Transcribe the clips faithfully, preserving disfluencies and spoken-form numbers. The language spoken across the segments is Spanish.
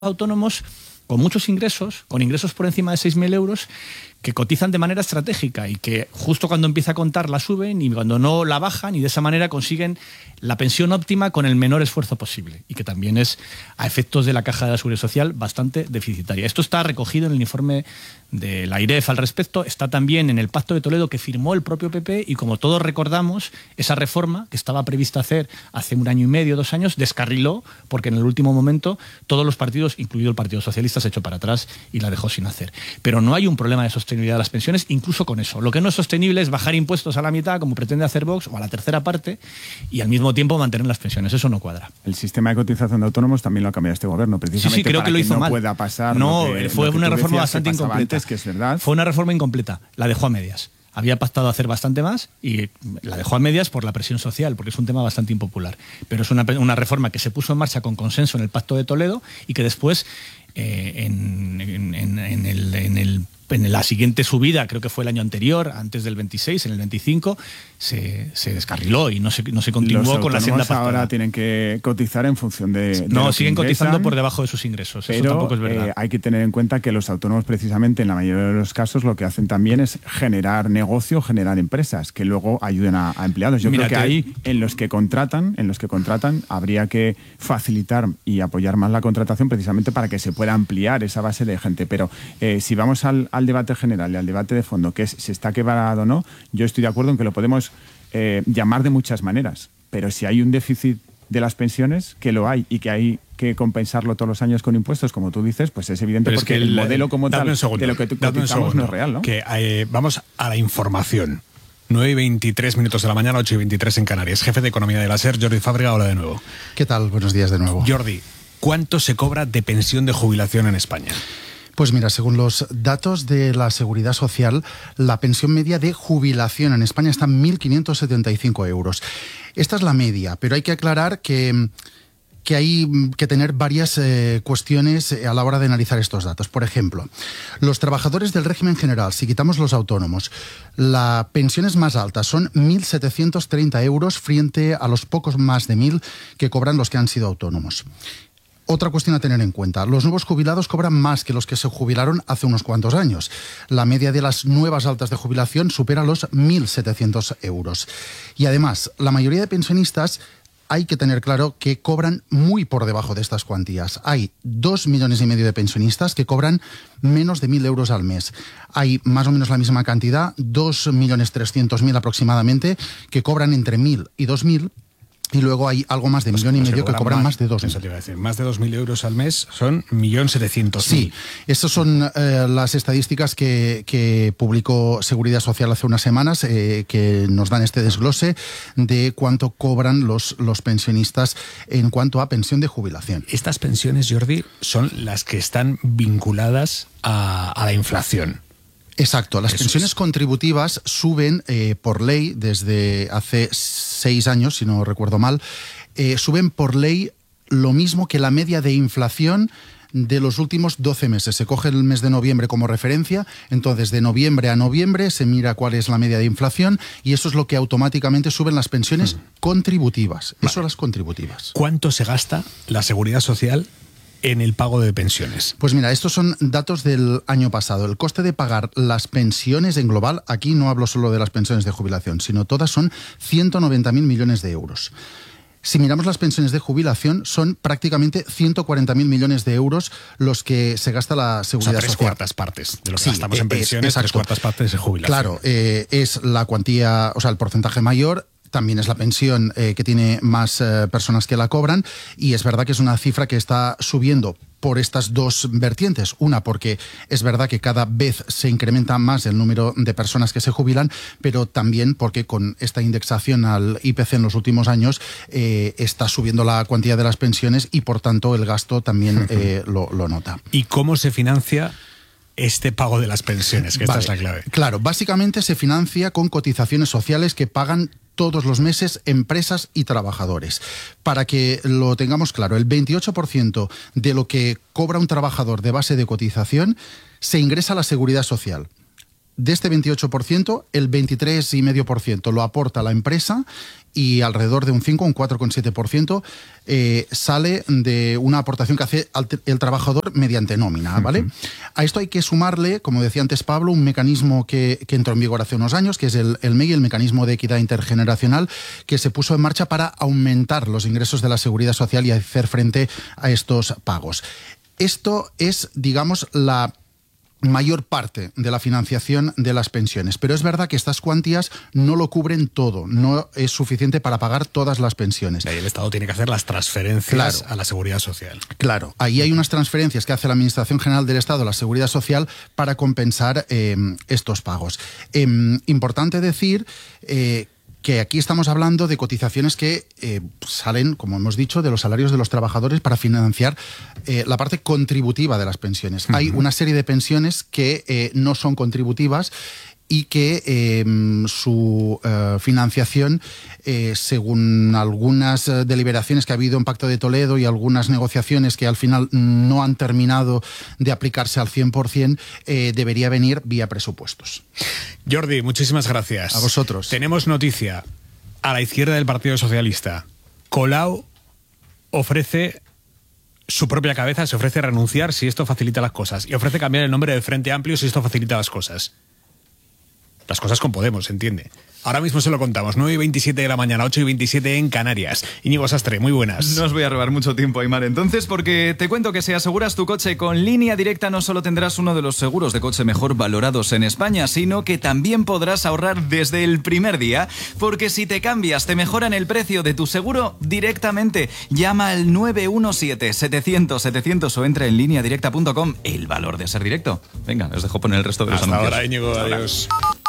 autónomos con muchos ingresos, con ingresos por encima de seis mil euros, que cotizan de manera estratégica y que justo cuando empieza a contar la suben y cuando no la bajan, y de esa manera consiguen la pensión óptima con el menor esfuerzo posible, y que también es, a efectos de la Caja de la Seguridad Social, bastante deficitaria. Esto está recogido en el informe de la AIREF al respecto, está también en el Pacto de Toledo que firmó el propio P P, y como todos recordamos, esa reforma que estaba prevista hacer hace un año y medio, dos años, descarriló porque en el último momento todos los partidos, incluido el Partido Socialista, se echó para atrás y la dejó sin hacer. Pero no hay un problema de sostenibilidad de las pensiones, incluso con eso. Lo que no es sostenible es bajar impuestos a la mitad, como pretende hacer Vox, o a la tercera parte, y al mismo tiempo mantener las pensiones. Eso no cuadra. El sistema de cotización de autónomos también lo ha cambiado este gobierno, precisamente sí, sí, creo para que, lo hizo que no mal. pueda pasar. No, lo que, fue lo que una reforma decías, bastante incompleta. Antes, que es verdad. Fue una reforma incompleta. La dejó a medias. Había pactado hacer bastante más y la dejó a medias por la presión social, porque es un tema bastante impopular. Pero es una, una reforma que se puso en marcha con consenso en el Pacto de Toledo y que después, eh, en, en, en, en, el, en, el, en la siguiente subida, creo que fue el año anterior, antes del veintiséis, en el veinticinco, se, se descarriló y no se, no se continuó Los con la senda pactada. Ahora tienen que cotizar en función de, de No, lo siguen que ingresan, cotizando por debajo de sus ingresos. Pero, eso tampoco es verdad. Eh, hay que tener en cuenta que los autónomos, precisamente, en la mayoría de los casos, lo que hacen también es generar negocio, generar empresas que luego ayuden a, a empleados. Yo Mira, creo que te... ahí, en los que contratan, en los que contratan, habría que facilitar y apoyar más la contratación, precisamente para que se pueda ampliar esa base de gente. Pero eh, si vamos al, al debate general y al debate de fondo, que es si está quebrado o no, yo estoy de acuerdo en que lo podemos eh, llamar de muchas maneras, pero si hay un déficit de las pensiones, que lo hay y que hay que compensarlo todos los años con impuestos, como tú dices, pues es evidente, porque es que el, el modelo como tal segundo, de lo que cotizamos no es real, ¿no? Que, eh, vamos a la información. nueve y veintitrés minutos de la mañana, ocho y veintitrés en Canarias. Jefe de Economía de la SER, Jordi Fábrega, hola de nuevo. ¿Qué tal? Buenos días de nuevo. Jordi, ¿cuánto se cobra de pensión de jubilación en España? Pues mira, según los datos de la Seguridad Social, la pensión media de jubilación en España está en mil quinientos setenta y cinco euros. Esta es la media, pero hay que aclarar que... que hay que tener varias eh, cuestiones a la hora de analizar estos datos. Por ejemplo, los trabajadores del régimen general, si quitamos los autónomos, las pensiones más altas son mil setecientos treinta euros frente a los pocos más de mil que cobran los que han sido autónomos. Otra cuestión a tener en cuenta, los nuevos jubilados cobran más que los que se jubilaron hace unos cuantos años. La media de las nuevas altas de jubilación supera los mil setecientos euros. Y además, la mayoría de pensionistas hay que tener claro que cobran muy por debajo de estas cuantías. Hay dos millones y medio de pensionistas que cobran menos de mil euros al mes. Hay más o menos la misma cantidad, dos millones trescientos mil aproximadamente, que cobran entre mil y dos mil. Y luego hay algo más de pues millón y medio que cobran más, más de dos mil. Eso te iba a decir, más de dos mil euros al mes son un millón setecientos mil. Sí, estas son eh, las estadísticas que, que publicó Seguridad Social hace unas semanas, eh, que nos dan este desglose de cuánto cobran los, los pensionistas en cuanto a pensión de jubilación. Estas pensiones, Jordi, son las que están vinculadas a, a la inflación. Exacto, las Eso pensiones es. contributivas suben eh, por ley desde hace seis años, si no recuerdo mal, eh, suben por ley lo mismo que la media de inflación de los últimos doce meses. Se coge el mes de noviembre como referencia, entonces de noviembre a noviembre se mira cuál es la media de inflación y eso es lo que automáticamente suben las pensiones mm. contributivas. Vale. Eso las contributivas. ¿Cuánto se gasta la Seguridad Social en el pago de pensiones? Pues mira, estos son datos del año pasado. El coste de pagar las pensiones en global, aquí no hablo solo de las pensiones de jubilación, sino todas son ciento noventa mil millones de euros. Si miramos las pensiones de jubilación, son prácticamente ciento cuarenta mil millones de euros los que se gasta la Seguridad Social. O sea, tres Social. cuartas partes de lo que sí, gastamos en pensiones, eh, tres cuartas partes de jubilación. Claro, eh, es la cuantía, o sea, el porcentaje mayor. También es la pensión eh, que tiene más eh, personas que la cobran y es verdad que es una cifra que está subiendo por estas dos vertientes. Una, porque es verdad que cada vez se incrementa más el número de personas que se jubilan, pero también porque con esta indexación al I P C en los últimos años eh, está subiendo la cuantía de las pensiones y por tanto el gasto también eh, lo, lo nota. ¿Y cómo se financia este pago de las pensiones? Que vale, esta es la clave. Claro, básicamente se financia con cotizaciones sociales que pagan todos los meses empresas y trabajadores. Para que lo tengamos claro, el veintiocho por ciento de lo que cobra un trabajador de base de cotización se ingresa a la Seguridad Social. de este veintiocho por ciento, el veintitrés coma cinco por ciento lo aporta la empresa y alrededor de un cinco, un cuatro coma siete por ciento eh, sale de una aportación que hace el trabajador mediante nómina, ¿vale? Uh-huh. A esto hay que sumarle, como decía antes Pablo, un mecanismo que, que entró en vigor hace unos años, que es el, el M E I, el Mecanismo de Equidad Intergeneracional, que se puso en marcha para aumentar los ingresos de la Seguridad Social y hacer frente a estos pagos. Esto es, digamos, la mayor parte de la financiación de las pensiones. Pero es verdad que estas cuantías no lo cubren todo, no es suficiente para pagar todas las pensiones. Ahí el Estado tiene que hacer las transferencias claro. a la Seguridad Social. Claro, ahí hay unas transferencias que hace la Administración General del Estado a la Seguridad Social para compensar eh, estos pagos. Eh, importante decir eh, que aquí estamos hablando de cotizaciones que eh, salen, como hemos dicho, de los salarios de los trabajadores para financiar eh, la parte contributiva de las pensiones. Uh-huh. Hay una serie de pensiones que eh, no son contributivas y que eh, su eh, financiación, eh, según algunas eh, deliberaciones que ha habido en Pacto de Toledo y algunas negociaciones que al final no han terminado de aplicarse al cien por ciento, eh, debería venir vía presupuestos. Jordi, muchísimas gracias. A vosotros. Tenemos noticia. A la izquierda del Partido Socialista, Colau ofrece su propia cabeza, se ofrece renunciar si esto facilita las cosas y ofrece cambiar el nombre del Frente Amplio si esto facilita las cosas. Las cosas con Podemos, ¿se entiende? Ahora mismo se lo contamos, nueve y veintisiete de la mañana, ocho y veintisiete en Canarias. Íñigo Sastre, muy buenas. No os voy a robar mucho tiempo, Aymar, entonces, porque te cuento que si aseguras tu coche con Línea Directa no solo tendrás uno de los seguros de coche mejor valorados en España, sino que también podrás ahorrar desde el primer día, porque si te cambias te mejoran el precio de tu seguro directamente. Llama al nueve uno siete, setecientos, setecientos o entra en línea directa punto com. El valor de ser directo. Venga, os dejo poner el resto de los Hasta anuncios. Ahora, Íñigo, adiós.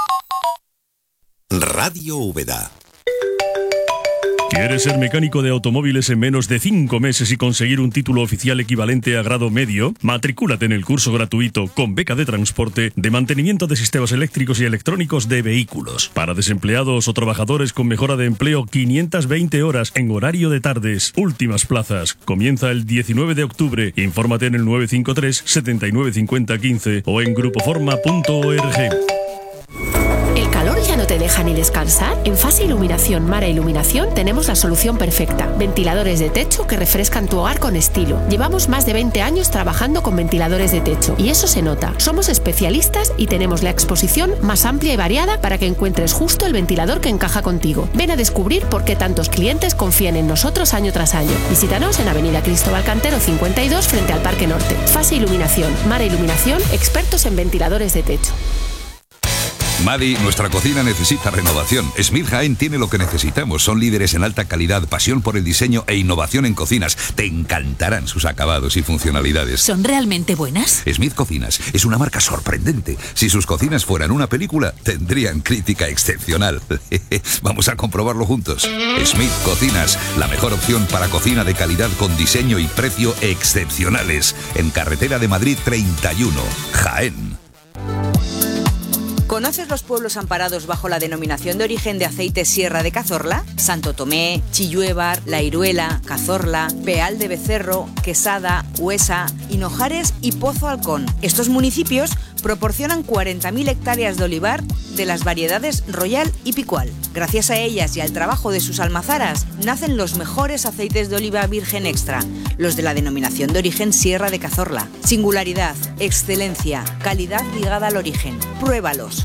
Radio Úbeda. ¿Quieres ser mecánico de automóviles en menos de cinco meses y conseguir un título oficial equivalente a grado medio? Matricúlate en el curso gratuito con beca de transporte de mantenimiento de sistemas eléctricos y electrónicos de vehículos. Para desempleados o trabajadores con mejora de empleo, quinientas veinte horas en horario de tardes. Últimas plazas. Comienza el diecinueve de octubre. Infórmate en el nueve cinco tres, setenta y nueve cincuenta quince o en grupoforma punto org. ¿El calor ya no te deja ni descansar? En Fase Iluminación Mara Iluminación tenemos la solución perfecta. Ventiladores de techo que refrescan tu hogar con estilo. Llevamos más de veinte años trabajando con ventiladores de techo y eso se nota. Somos especialistas y tenemos la exposición más amplia y variada para que encuentres justo el ventilador que encaja contigo. Ven a descubrir por qué tantos clientes confían en nosotros año tras año. Visítanos en Avenida Cristóbal Cantero cincuenta y dos frente al Parque Norte. Fase Iluminación Mara Iluminación, expertos en ventiladores de techo. Madi, nuestra cocina necesita renovación. Smith Jaén tiene lo que necesitamos. Son líderes en alta calidad, pasión por el diseño e innovación en cocinas. Te encantarán sus acabados y funcionalidades. ¿Son realmente buenas? Smith Cocinas es una marca sorprendente. Si sus cocinas fueran una película, tendrían crítica excepcional. Vamos a comprobarlo juntos. Smith Cocinas, la mejor opción para cocina de calidad con diseño y precio excepcionales. En Carretera de Madrid treinta y uno, Jaén. ¿Conoces los pueblos amparados bajo la denominación de origen de aceite Sierra de Cazorla? Santo Tomé, Chilluévar, La Iruela, Cazorla, Peal de Becerro, Quesada, Huesa, Hinojares y Pozo Alcón. Estos municipios proporcionan cuarenta mil hectáreas de olivar de las variedades Royal y Picual. Gracias a ellas y al trabajo de sus almazaras, nacen los mejores aceites de oliva virgen extra, los de la denominación de origen Sierra de Cazorla. Singularidad, excelencia, calidad ligada al origen. Pruébalos.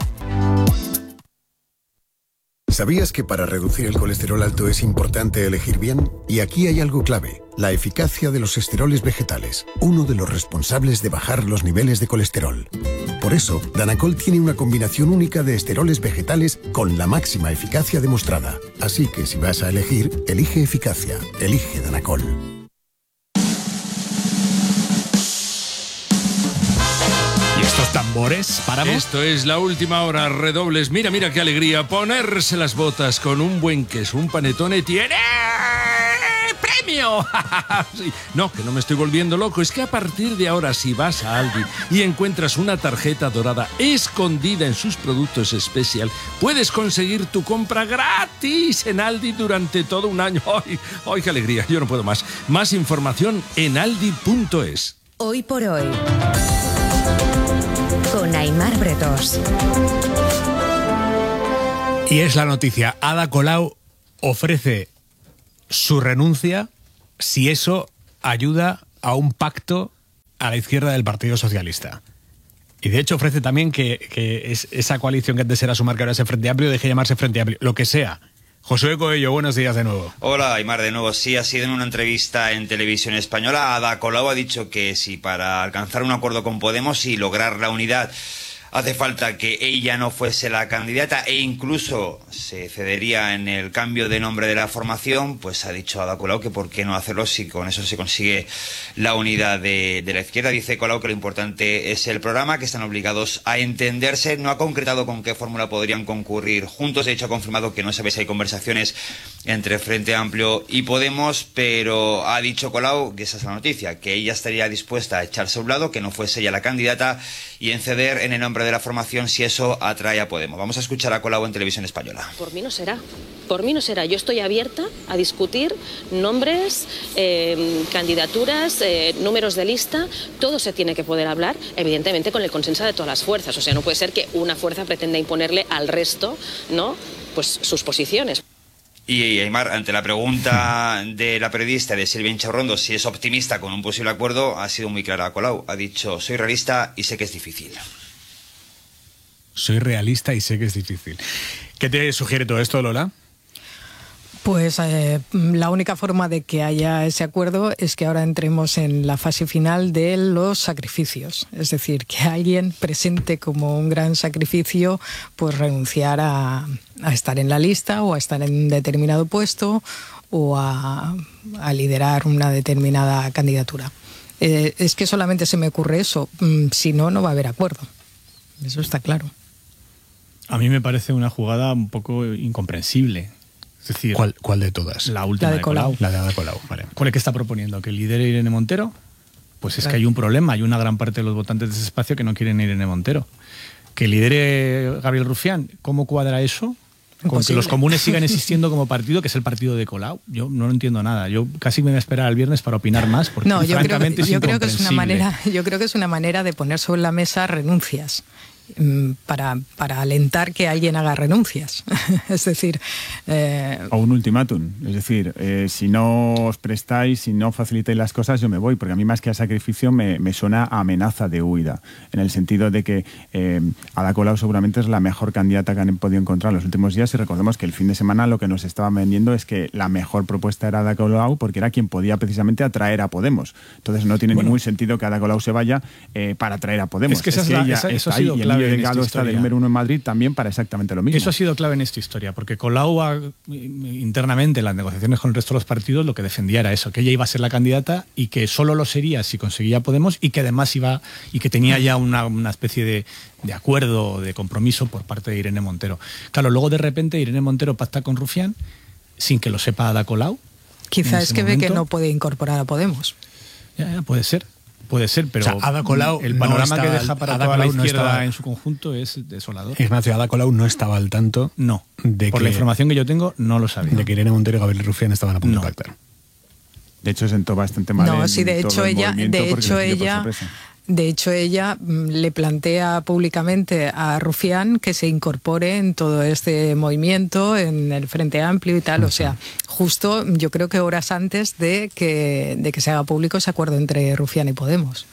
¿Sabías que para reducir el colesterol alto es importante elegir bien? Y aquí hay algo clave, la eficacia de los esteroles vegetales, uno de los responsables de bajar los niveles de colesterol. Por eso, Danacol tiene una combinación única de esteroles vegetales con la máxima eficacia demostrada. Así que si vas a elegir, elige eficacia, elige Danacol. Estos tambores, paramos. Esto es la última hora, redobles. Mira, mira qué alegría. Ponerse las botas con un buen queso, un panetone tiene premio. Sí. No, que no me estoy volviendo loco. Es que a partir de ahora, si vas a Aldi y encuentras una tarjeta dorada escondida en sus productos especial, puedes conseguir tu compra gratis en Aldi durante todo un año. ¡Ay, ay, qué alegría! Yo no puedo más. Más información en aldi punto es. Hoy por hoy. con Aimar Bretos. Y es la noticia. Ada Colau ofrece su renuncia si eso ayuda a un pacto a la izquierda del Partido Socialista. Y de hecho ofrece también que, que es, esa coalición que antes era Sumar, que ahora es el Frente Amplio, deje de llamarse Frente Amplio. Lo que sea. Josué Coello, buenos días de nuevo. Hola, Aimar, de nuevo. Sí, ha sido en una entrevista en Televisión Española. Ada Colau ha dicho que si para alcanzar un acuerdo con Podemos y lograr la unidad hace falta que ella no fuese la candidata e incluso se cedería en el cambio de nombre de la formación, pues ha dicho Ada Colau que por qué no hacerlo si con eso se consigue la unidad de, de la izquierda. Dice Colau que lo importante es el programa, que están obligados a entenderse. No ha concretado con qué fórmula podrían concurrir juntos. De hecho, ha confirmado que no sabe si hay conversaciones entre Frente Amplio y Podemos, pero ha dicho Colau, que esa es la noticia, que ella estaría dispuesta a echarse a un lado, que no fuese ella la candidata y en ceder en el nombre de la formación si eso atrae a Podemos. Vamos a escuchar a Colau en Televisión Española. Por mí no será. Por mí no será. Yo estoy abierta a discutir nombres, eh, candidaturas, eh, números de lista. Todo se tiene que poder hablar, evidentemente, con el consenso de todas las fuerzas. O sea, no puede ser que una fuerza pretenda imponerle al resto, ¿no?, pues sus posiciones. Y Aimar, ante la pregunta de la periodista de Silvia Inchaurrondo si es optimista con un posible acuerdo, ha sido muy clara Colau. Ha dicho, soy realista y sé que es difícil. Soy realista y sé que es difícil. ¿Qué te sugiere todo esto, Lola? Pues eh, la única forma de que haya ese acuerdo es que ahora entremos en la fase final de los sacrificios. Es decir, que alguien presente como un gran sacrificio pues renunciar a, a estar en la lista o a estar en un determinado puesto o a, a liderar una determinada candidatura. Eh, es que solamente se me ocurre eso. Si no, no va a haber acuerdo. Eso está claro. A mí me parece una jugada un poco incomprensible. Es decir, ¿Cuál, cuál de todas? La última la de, de Colau. Colau. La de Ada Colau, vale. ¿Cuál es que está proponiendo? ¿Que lidere Irene Montero? Pues es Claro. que hay un problema. Hay una gran parte de los votantes de ese espacio que no quieren a Irene Montero. ¿Que lidere Gabriel Rufián? ¿Cómo cuadra eso? Con que Imposible. los comunes sigan existiendo como partido, que es el partido de Colau. Yo no lo entiendo nada. Yo casi me voy a esperar al viernes para opinar más, porque No, yo creo, francamente que, es yo creo que es una incomprensible. manera, yo creo que es una manera de poner sobre la mesa renuncias. Para, para alentar que alguien haga renuncias. Es decir... Eh... O un ultimátum. Es decir, eh, si no os prestáis, si no facilitáis las cosas, yo me voy. Porque a mí más que a sacrificio me, me suena a amenaza de huida. En el sentido de que eh, Ada Colau seguramente es la mejor candidata que han podido encontrar en los últimos días. Y recordemos que el fin de semana lo que nos estaban vendiendo es que la mejor propuesta era Ada Colau porque era quien podía precisamente atraer a Podemos. Entonces no tiene bueno, ningún sentido que Ada Colau se vaya eh, para atraer a Podemos. Es que, esa es es que la, ella esa, eso está ha sido ahí, clave. Delgado está de número uno en Madrid también para exactamente lo mismo. Eso ha sido clave en esta historia, porque Colau ha, internamente en las negociaciones con el resto de los partidos lo que defendía era eso, que ella iba a ser la candidata y que solo lo sería si conseguía Podemos y que además iba y que tenía ya una, una especie de, de acuerdo, de compromiso por parte de Irene Montero. Claro, luego de repente Irene Montero pacta con Rufián sin que lo sepa Ada Colau. Quizá es que momento. ve que no puede incorporar a Podemos. Ya, ya, puede ser. Puede ser, pero o sea, Ada Colau el panorama no que deja para Ada toda Colau la izquierda no estaba, en su conjunto es desolador. Ignacio, Ada Colau no estaba al tanto. No, de por que, la información que yo tengo, no lo sabía. De que Irene Montero y Gabriel Rufián estaban a punto no. de pactar. De hecho, sentó bastante mal. No, en sí, de hecho ella, de hecho ella, de hecho ella le plantea públicamente a Rufián que se incorpore en todo este movimiento, en el Frente Amplio y tal. Uh-huh. O sea, justo yo creo que horas antes de que, de que se haga público ese acuerdo entre Rufián y Podemos.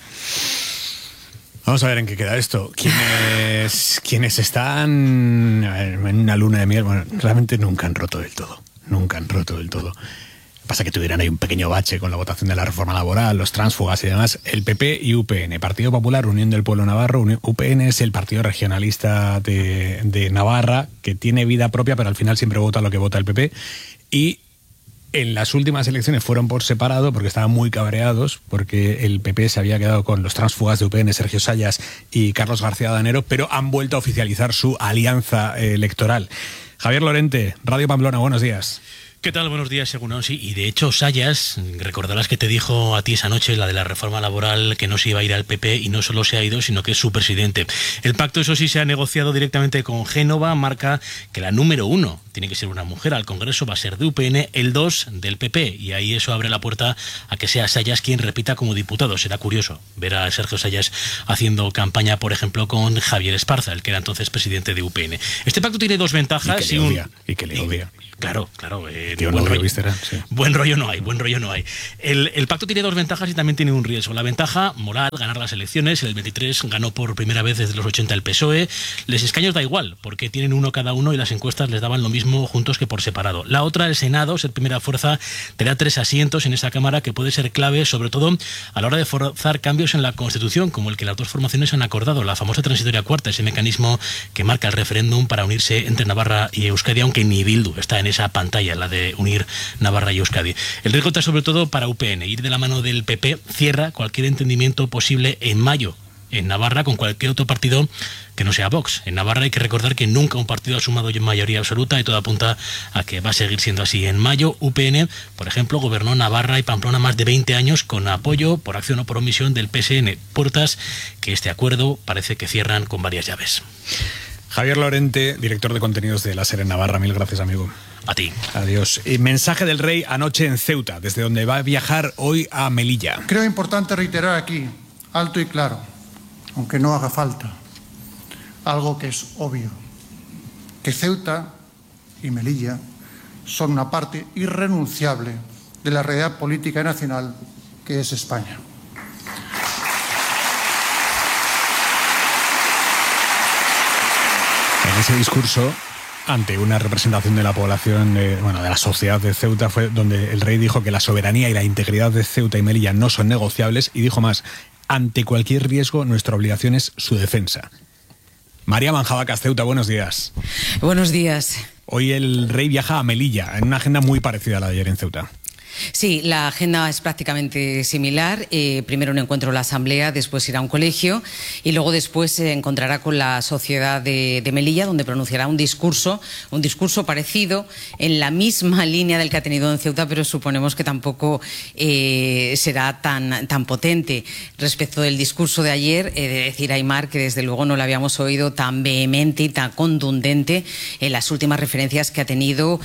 Vamos a ver en qué queda esto. Quienes, quienes están en una luna de miel, bueno, realmente nunca han roto del todo. Nunca han roto del todo. Pasa que tuvieran ahí un pequeño bache con la votación de la reforma laboral, los tránsfugas y demás. El P P y U P N, Partido Popular, Unión del Pueblo Navarro. U P N es el partido regionalista de, de Navarra, que tiene vida propia, pero al final siempre vota lo que vota el P P. Y en las últimas elecciones fueron por separado porque estaban muy cabreados, porque el P P se había quedado con los tránsfugas de U P N, Sergio Sayas y Carlos García Danero, pero han vuelto a oficializar su alianza electoral. Javier Lorente, Radio Pamplona, buenos días. ¿Qué tal? Buenos días, Egunon. Sí, y de hecho, Sayas, recordarás que te dijo a ti esa noche, la de la reforma laboral, que no se iba a ir al P P, y no solo se ha ido, sino que es su presidente. El pacto, eso sí, se ha negociado directamente con Génova, marca que la número uno tiene que ser una mujer al Congreso, va a ser de U P N, el dos del P P, y ahí eso abre la puerta a que sea Sayas quien repita como diputado. Será curioso ver a Sergio Sayas haciendo campaña, por ejemplo, con Javier Esparza, el que era entonces presidente de U P N. Este pacto tiene dos ventajas. Y que le odia. Y, un... y que le odia. Claro, claro. Eh, Tío, buen, no rollo, visceral, sí. buen rollo no hay, buen rollo no hay. El, el pacto tiene dos ventajas y también tiene un riesgo. La ventaja moral, ganar las elecciones. En el veintitrés ganó por primera vez desde los ochenta el P S O E. Les escaños da igual, porque tienen uno cada uno y las encuestas les daban lo mismo juntos que por separado. La otra, el Senado, ser primera fuerza, te da tres asientos en esa Cámara que puede ser clave, sobre todo a la hora de forzar cambios en la Constitución, como el que las dos formaciones han acordado, la famosa transitoria cuarta, ese mecanismo que marca el referéndum para unirse entre Navarra y Euskadi, aunque ni Bildu está en esa pantalla, la de unir Navarra y Euskadi. El riesgo está sobre todo para U P N. Ir de la mano del P P cierra cualquier entendimiento posible en mayo en Navarra con cualquier otro partido que no sea Vox. En Navarra hay que recordar que nunca un partido ha sumado mayoría absoluta y todo apunta a que va a seguir siendo así. En mayo, U P N, por ejemplo, gobernó Navarra y Pamplona más de veinte años con apoyo, por acción o por omisión, del P S N. Puertas que este acuerdo parece que cierran con varias llaves. Javier Lorente, director de contenidos de La SER en Navarra. Mil gracias, amigo. A ti. Adiós. Y mensaje del rey anoche en Ceuta, desde donde va a viajar hoy a Melilla. Creo importante reiterar aquí, alto y claro, aunque no haga falta, algo que es obvio, que Ceuta y Melilla son una parte irrenunciable de la realidad política nacional que es España. En ese discurso, ante una representación de la población, de, bueno, de la sociedad de Ceuta, fue donde el rey dijo que la soberanía y la integridad de Ceuta y Melilla no son negociables, y dijo más: ante cualquier riesgo, nuestra obligación es su defensa. María Manjabacas, Ceuta, buenos días. Buenos días. Hoy el rey viaja a Melilla, en una agenda muy parecida a la de ayer en Ceuta. Sí, la agenda es prácticamente similar. Eh, primero un encuentro en la Asamblea, después irá a un colegio y luego después se encontrará con la sociedad de, de Melilla, donde pronunciará un discurso, un discurso parecido, en la misma línea del que ha tenido en Ceuta, pero suponemos que tampoco eh, será tan, tan potente. Respecto del discurso de ayer, he de decir, Aimar, que desde luego no lo habíamos oído tan vehemente y tan contundente en las últimas referencias que ha tenido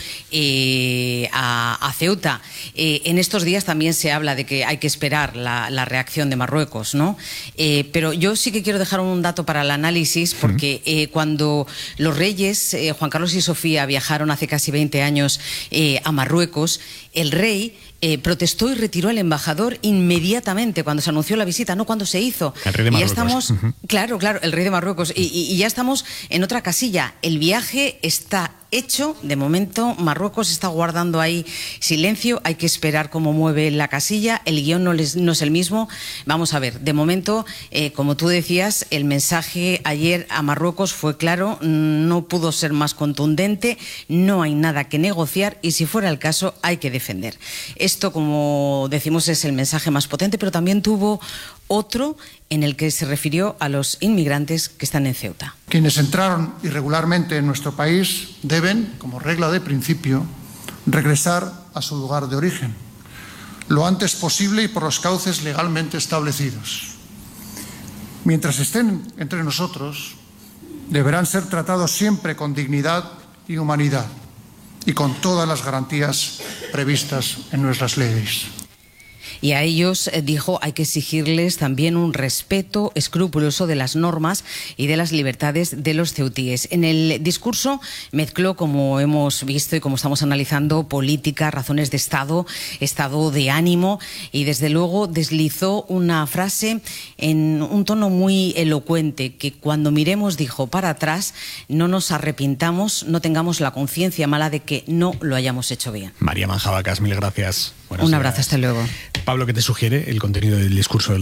eh, a, a Ceuta. Eh, en estos días también se habla de que hay que esperar la, la reacción de Marruecos, ¿no? Eh, pero yo sí que quiero dejar un dato para el análisis, porque eh, cuando los reyes, eh, Juan Carlos y Sofía, viajaron hace casi veinte años eh, a Marruecos, el rey Eh, protestó y retiró al embajador inmediatamente cuando se anunció la visita, no cuando se hizo. El rey de Marruecos. Y ya estamos, uh-huh. claro, claro, el rey de Marruecos. Y, y, y ya estamos en otra casilla. El viaje está hecho. De momento, Marruecos está guardando ahí silencio. Hay que esperar cómo mueve la casilla. El guión no, les, no es el mismo. Vamos a ver. De momento, eh, como tú decías, el mensaje ayer a Marruecos fue claro. No pudo ser más contundente. No hay nada que negociar y, si fuera el caso, hay que defender. Esto, como decimos, es el mensaje más potente, pero también tuvo otro en el que se refirió a los inmigrantes que están en Ceuta. Quienes entraron irregularmente en nuestro país deben, como regla de principio, regresar a su lugar de origen, lo antes posible y por los cauces legalmente establecidos. Mientras estén entre nosotros, deberán ser tratados siempre con dignidad y humanidad, y con todas las garantías previstas en nuestras leyes. Y a ellos, eh, dijo, hay que exigirles también un respeto escrupuloso de las normas y de las libertades de los ceutíes. En el discurso mezcló, como hemos visto y como estamos analizando, política, razones de Estado, estado de ánimo, y desde luego deslizó una frase en un tono muy elocuente, que cuando miremos, dijo, para atrás, no nos arrepintamos, no tengamos la conciencia mala de que no lo hayamos hecho bien. María Manjabacas, mil gracias. Buenos un días. abrazo, hasta luego. Pablo, ¿qué te sugiere el contenido del discurso del rey?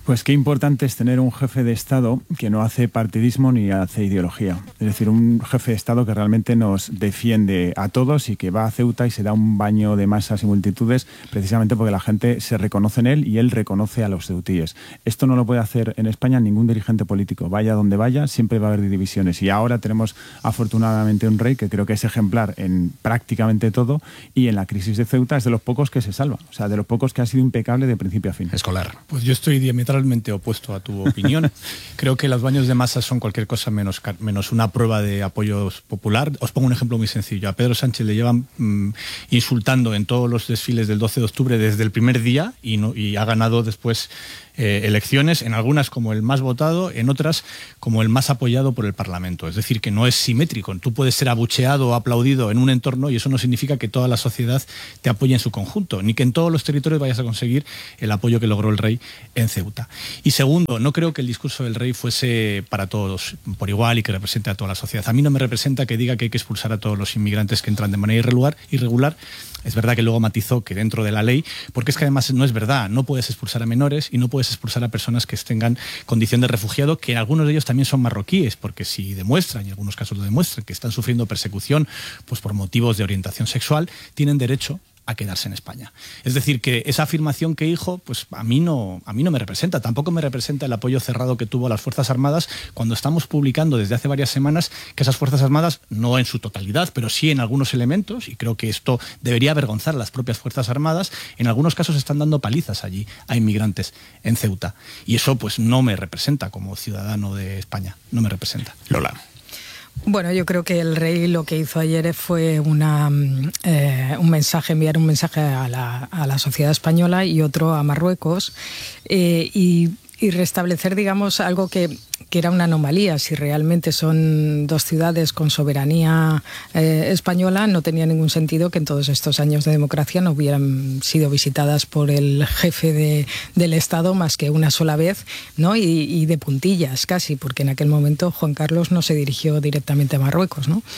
Pues qué importante es tener un jefe de Estado que no hace partidismo ni hace ideología. Es decir, un jefe de Estado que realmente nos defiende a todos y que va a Ceuta y se da un baño de masas y multitudes precisamente porque la gente se reconoce en él y él reconoce a los ceutíes. Esto no lo puede hacer en España ningún dirigente político. Vaya donde vaya, siempre va a haber divisiones. Y ahora tenemos afortunadamente un rey que creo que es ejemplar en prácticamente todo y en la crisis de Ceuta es de los pocos que se salva. O sea, de los pocos que ha sido impecable de principio a fin. Escolar. Pues yo estoy diametralmente opuesto a tu opinión. Creo que los baños de masas son cualquier cosa menos, menos una prueba de apoyo popular. Os pongo un ejemplo muy sencillo. A Pedro Sánchez le llevan mmm, insultando en todos los desfiles del doce de octubre desde el primer día y, no, y ha ganado después Eh, elecciones, en algunas como el más votado, en otras como el más apoyado por el Parlamento. Es decir, que no es simétrico. Tú puedes ser abucheado o aplaudido en un entorno y eso no significa que toda la sociedad te apoye en su conjunto, ni que en todos los territorios vayas a conseguir el apoyo que logró el rey en Ceuta. Y segundo, no creo que el discurso del rey fuese para todos por igual y que represente a toda la sociedad. A mí no me representa que diga que hay que expulsar a todos los inmigrantes que entran de manera irregular. irregular. Es verdad que luego matizó que dentro de la ley, porque es que además no es verdad, no puedes expulsar a menores y no puedes expulsar a personas que tengan condición de refugiado, que algunos de ellos también son marroquíes, porque si demuestran, y en algunos casos lo demuestran, que están sufriendo persecución pues por motivos de orientación sexual, tienen derecho a quedarse en España. Es decir, que esa afirmación que dijo, pues a mí no, a mí no me representa. Tampoco me representa el apoyo cerrado que tuvo las Fuerzas Armadas cuando estamos publicando desde hace varias semanas que esas Fuerzas Armadas, no en su totalidad, pero sí en algunos elementos, y creo que esto debería avergonzar a las propias Fuerzas Armadas, en algunos casos están dando palizas allí a inmigrantes en Ceuta. Y eso pues no me representa como ciudadano de España. No me representa. Lola. Bueno, yo creo que el rey lo que hizo ayer fue una, eh, un mensaje, enviar un mensaje a la, a la sociedad española y otro a Marruecos eh, y, y restablecer, digamos, algo que, que era una anomalía. Si realmente son dos ciudades con soberanía eh, española, no tenía ningún sentido que en todos estos años de democracia no hubieran sido visitadas por el jefe de, del Estado más que una sola vez, ¿no? Y, y de puntillas casi, porque en aquel momento Juan Carlos no se dirigió directamente a Marruecos, ¿no?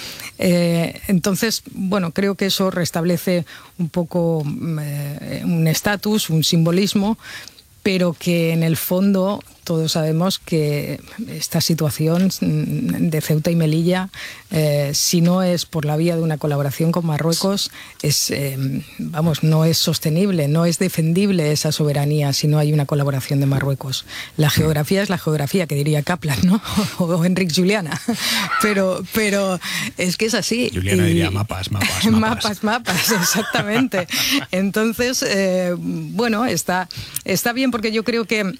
Eh, entonces, bueno, creo que eso restablece un poco eh, un estatus, un simbolismo, pero que en el fondo todos sabemos que esta situación de Ceuta y Melilla, eh, si no es por la vía de una colaboración con Marruecos, es, eh, vamos, no es sostenible, no es defendible esa soberanía si no hay una colaboración de Marruecos. La geografía es la geografía, que diría Kaplan, ¿no? O Enric Juliana. Pero, pero es que es así. Juliana y, diría mapas, mapas, mapas. Mapas, mapas, exactamente. Entonces, eh, bueno, está, está bien porque yo creo que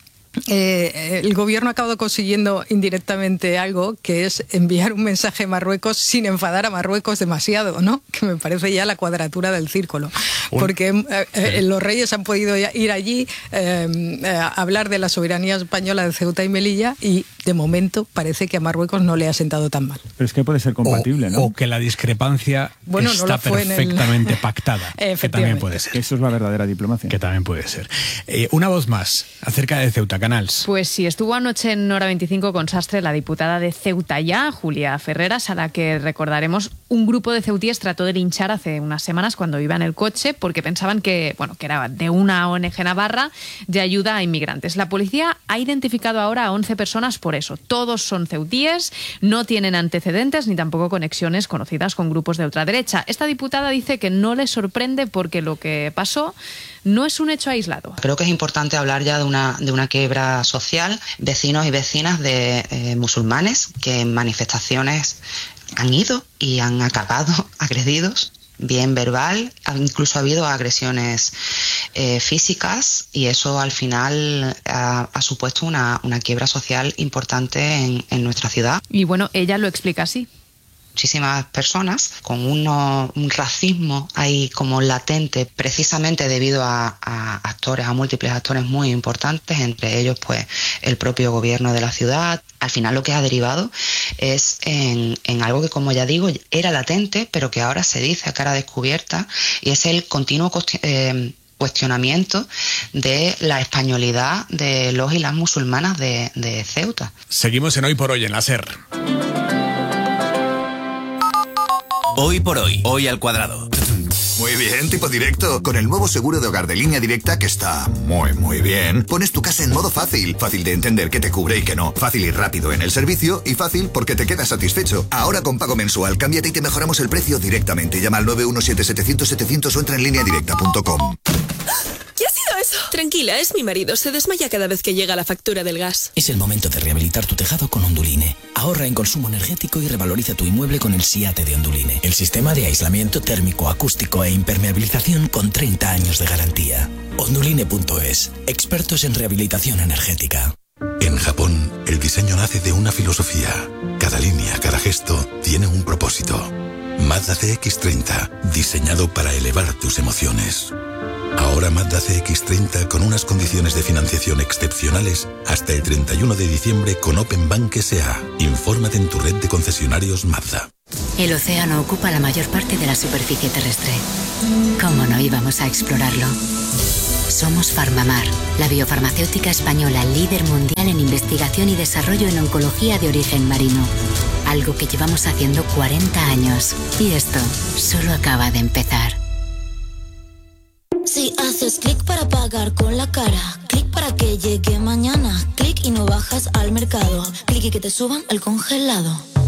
Eh, el gobierno ha acabado consiguiendo indirectamente algo, que es enviar un mensaje a Marruecos sin enfadar a Marruecos demasiado, ¿no? Que me parece ya la cuadratura del círculo. Porque eh, eh, los reyes han podido ir allí eh, a hablar de la soberanía española de Ceuta y Melilla y de momento parece que a Marruecos no le ha sentado tan mal. Pero es que puede ser compatible, o, ¿no? O que la discrepancia bueno, está no perfectamente el... pactada. Que también puede ser. Eso es la verdadera diplomacia. Que también puede ser. Eh, una voz más acerca de Ceuta, Canals. Pues sí, estuvo anoche en Hora veinticinco con Sastre la diputada de Ceuta ya, Julia Ferreras, a la que recordaremos un grupo de ceutíes trató de linchar hace unas semanas cuando iba en el coche porque pensaban que, bueno, que era de una O N G navarra de ayuda a inmigrantes. La policía ha identificado ahora a once personas por eso. Todos son ceutíes, no tienen antecedentes ni tampoco conexiones conocidas con grupos de ultraderecha. Esta diputada dice que no le sorprende porque lo que pasó no es un hecho aislado. Creo que es importante hablar ya de una, de una quiebra social. Vecinos y vecinas de eh, musulmanes que en manifestaciones han ido y han acabado agredidos, bien verbal, incluso ha habido agresiones eh, físicas y eso al final ha, ha supuesto una, una quiebra social importante en, en nuestra ciudad. Y bueno, ella lo explica así. Muchísimas personas con uno, un racismo ahí como latente precisamente debido a, a actores, a múltiples actores muy importantes, entre ellos pues el propio gobierno de la ciudad. Al final lo que ha derivado es en, en algo que, como ya digo, era latente pero que ahora se dice a cara descubierta y es el continuo eh, cuestionamiento de la españolidad de los y las musulmanas de, de Ceuta. Seguimos en Hoy por Hoy en la SER. Hoy por hoy, hoy al cuadrado. Muy bien, tipo directo. Con el nuevo seguro de hogar de Línea Directa, que está muy, muy bien, pones tu casa en modo fácil. Fácil de entender qué te cubre y qué no. Fácil y rápido en el servicio y fácil porque te quedas satisfecho. Ahora con pago mensual, cámbiate y te mejoramos el precio directamente. Llama al nueve uno siete setecientos setecientos o entra en línea directa punto com. ¿Qué ha sido eso? Tranquila, es mi marido. Se desmaya cada vez que llega la factura del gas. Es el momento de rehabilitar tu tejado con Onduline. Ahorra en consumo energético y revaloriza tu inmueble con el SIATE de Onduline. El sistema de aislamiento térmico, acústico e impermeabilización con treinta años de garantía. Onduline punto es. Expertos en rehabilitación energética. En Japón, el diseño nace de una filosofía. Cada línea, cada gesto, tiene un propósito. Mazda C X treinta, diseñado para elevar tus emociones. Ahora Mazda C X treinta con unas condiciones de financiación excepcionales hasta el treinta y uno de diciembre con Open Bank S A. Infórmate en tu red de concesionarios Mazda. El océano ocupa la mayor parte de la superficie terrestre. ¿Cómo no íbamos a explorarlo? Somos Farmamar, la biofarmacéutica española líder mundial en investigación y desarrollo en oncología de origen marino. Algo que llevamos haciendo cuarenta años. Y esto solo acaba de empezar. Si haces clic para pagar con la cara, clic para que llegue mañana, clic y no bajas al mercado, clic y que te suban el congelado.